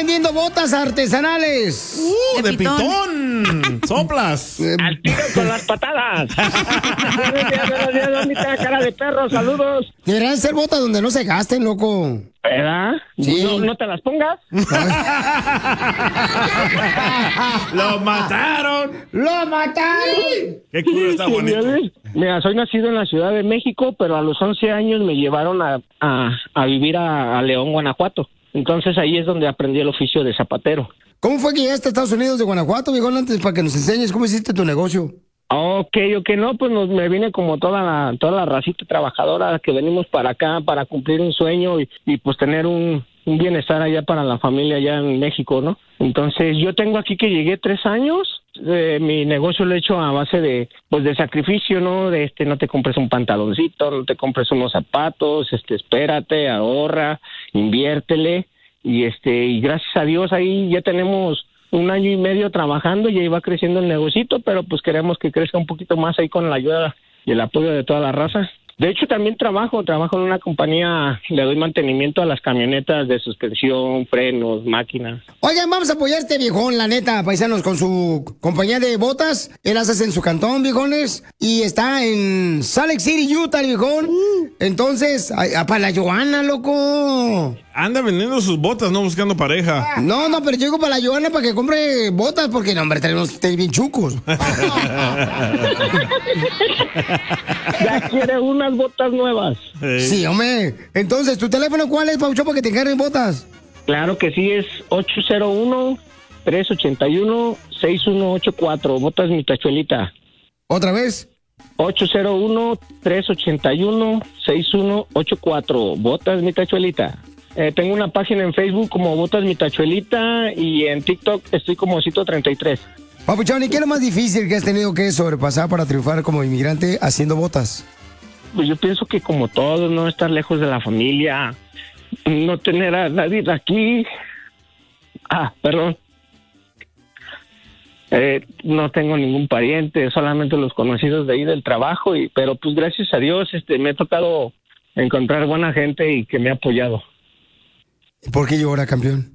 vendiendo botas artesanales. De pitón. Soplas. Al tiro con las patadas. Buenos días, ¿dónde está cara de perro? Saludos. Deberían ser botas donde no se gasten, loco. ¿Verdad? Sí. No te las pongas. ¡Lo mataron! ¡Lo mataron! ¡Qué culo está bonito! Mira, soy nacido en la Ciudad de México, pero a los 11 años me llevaron a vivir a León, Guanajuato. Entonces ahí es donde aprendí el oficio de zapatero. ¿Cómo fue que llegaste a Estados Unidos de Guanajuato, viejón, antes para que nos enseñes cómo hiciste tu negocio? Ok, no, pues me vine como toda la racita trabajadora que venimos para acá para cumplir un sueño y pues tener un bienestar allá para la familia allá en México, ¿no? Entonces yo tengo aquí que llegué 3 años, mi negocio lo he hecho a base de sacrificio, ¿no? No te compres un pantaloncito, no te compres unos zapatos, espérate, ahorra, inviértele y gracias a Dios ahí ya tenemos 1 año y medio trabajando y ahí va creciendo el negocito, pero pues queremos que crezca un poquito más ahí con la ayuda y el apoyo de toda la raza. De hecho, también trabajo en una compañía, le doy mantenimiento a las camionetas de suspensión, frenos, máquinas. Oigan, vamos a apoyar a este viejón, la neta, paisanos, con su compañía de botas. Él las hace en su cantón, viejones, y está en Salt Lake City, Utah, el viejón. Entonces, para la Johanna, loco. Anda vendiendo sus botas, no buscando pareja. No, pero llego para la Johanna para que compre botas, porque, no, hombre, tenemos bien chucos. Ya quiere unas botas nuevas. Sí, hombre. Entonces, ¿tu teléfono cuál es, Paucho, para que te encarguen botas? Claro que sí, es 801-381-6184. Botas mi tachuelita. ¿Otra vez? 801-381-6184. Botas mi tachuelita. Tengo una página en Facebook como Botas mi tachuelita y en TikTok estoy como Cito33. Papuchón, ¿y qué es lo más difícil que has tenido que sobrepasar para triunfar como inmigrante haciendo botas? Pues yo pienso que como todo, no estar lejos de la familia, no tener a nadie aquí. Perdón. No tengo ningún pariente, solamente los conocidos de ahí del trabajo, pero pues gracias a Dios me ha tocado encontrar buena gente y que me ha apoyado. ¿Por qué llora, campeón?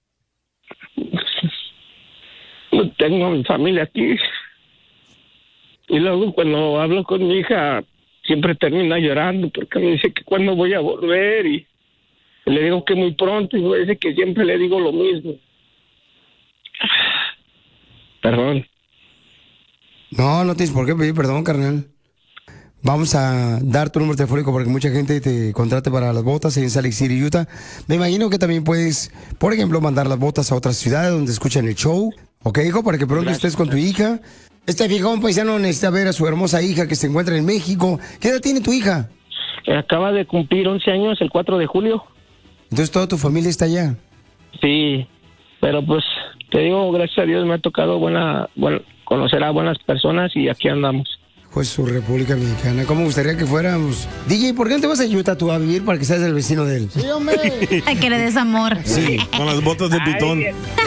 No tengo a mi familia aquí. Y luego cuando hablo con mi hija, siempre termina llorando porque me dice que cuándo voy a volver y le digo que muy pronto y me dice que siempre le digo lo mismo. Perdón. No tienes por qué pedir perdón, carnal. Vamos a dar tu número telefónico para que mucha gente te contrate para las botas en Salt Lake City, Utah. Me imagino que también puedes, por ejemplo, mandar las botas a otras ciudades donde escuchan el show. ¿Ok, hijo? Para que pronto estés con tu hija. Este viejón paisano necesita ver a su hermosa hija que se encuentra en México. ¿Qué edad tiene tu hija? Acaba de cumplir 11 años el 4 de julio. Entonces toda tu familia está allá. Sí, pero pues te digo, gracias a Dios me ha tocado conocer a buenas personas y aquí andamos. Pues su República Mexicana. ¿Cómo gustaría que fuéramos? DJ, ¿por qué no te vas a Utah tú a vivir para que seas el vecino de él? Sí, hombre. Ay, que le des amor. Sí. Con las botas de pitón.